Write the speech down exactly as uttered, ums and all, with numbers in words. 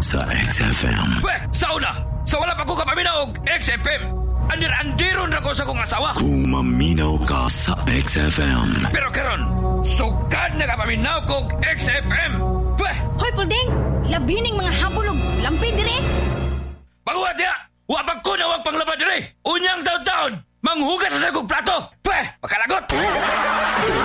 sa X F M. Pweh, sauna! Sa wala pa ko kapaminaw og X F M. Andir-andiron na ko sa kong asawa. Kung maminaw ka sa X F M. Pero karon, sugad na kapaminaw kog X F M. Pweh! Hoy, Pulding! Labining mga habulog. Lampin dire. Pagawad niya! Wapag ko na wag panglabad dire. Unyang taon-taon, manghugas sa kong plato. Pweh! Makalagot!